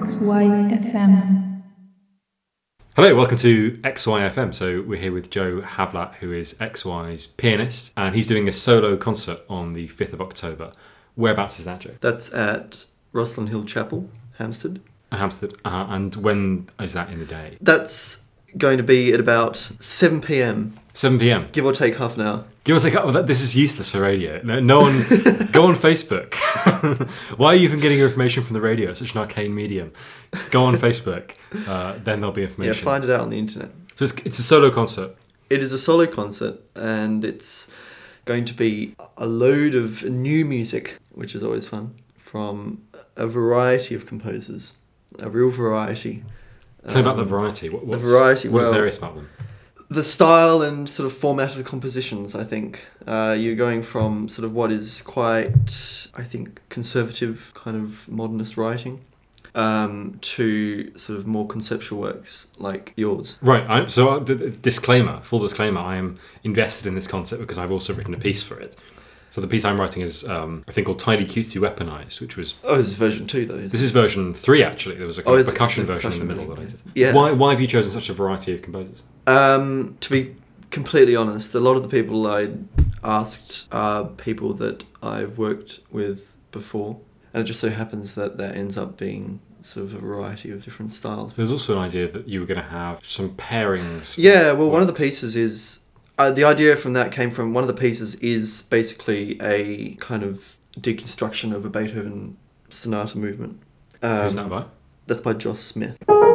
XYFM. Hello, welcome to XYFM. So we're here with Joe Havlat, who is XY's pianist, and he's doing a solo concert on the 5th of October. Whereabouts is that, Joe? That's at Rosslyn Hill Chapel, Hampstead. Hampstead. And when is that in the day? That's going to be at about 7 p.m. 7 p.m. Give or take half an hour. Give us this is useless for radio. No one go on Facebook. Why are you even getting your information from the radio? It's such an arcane medium. Go on Facebook. Then there'll be information. Yeah, find it out on the internet. So it's a solo concert. It is a solo concert, and it's going to be a load of new music, which is always fun, from a variety of composers. A real variety. Tell me about the variety. What's various about them? The style and sort of format of the compositions, I think. You're going from sort of what is quite, I think, conservative kind of modernist writing to sort of more conceptual works like yours. Right. Full disclaimer, I am invested in this concert because I've also written a piece for it. So the piece I'm writing is a thing called Tiny Cutesy Weaponized, which was... Oh, this is version 2, though. This is version 3, actually. There was a kind of percussion version in the middle that I did. Yeah. Why have you chosen such a variety of composers? To be completely honest, a lot of the people I asked are people that I've worked with before. And it just so happens that ends up being sort of a variety of different styles. There's also an idea that you were going to have some pairings. Yeah, well, one of the pieces is... the idea from that came from one of the pieces is basically a kind of deconstruction of a Beethoven sonata movement. Who's that by? That's by Joss Smith.